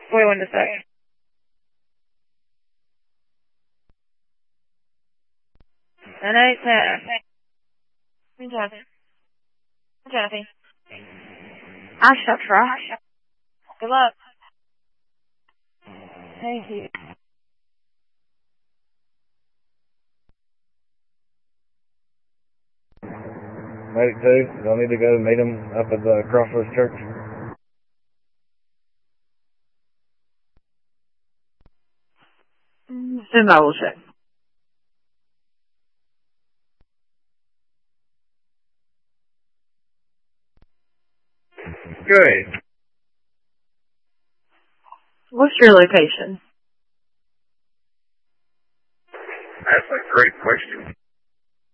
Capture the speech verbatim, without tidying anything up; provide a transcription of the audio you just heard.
Wait one second. nine eight ten. Jonathan. Jonathan. I shall try. Good luck. Thank you. Medic two, do I need to go meet him up at the Crossroads Church? Then I will check. Good. What's your location? That's a great question.